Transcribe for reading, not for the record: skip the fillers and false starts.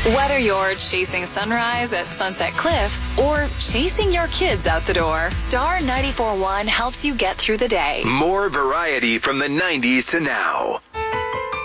Whether you're chasing sunrise at Sunset Cliffs or chasing your kids out the door, Star 94.1 helps you get through the day. More variety from the 90s to now.